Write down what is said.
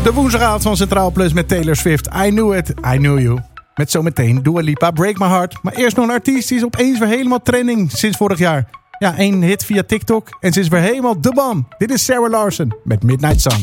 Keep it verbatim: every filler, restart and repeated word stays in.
De woensdagavond van Centraal Plus met Taylor Swift. I Knew It, I Knew You. Met zometeen Dua Lipa, Break My Heart. Maar eerst nog een artiest die is opeens weer helemaal trending sinds vorig jaar. Ja, één hit via TikTok en ze is weer helemaal de bam. Dit is Sarah Larson met Midnight Sun.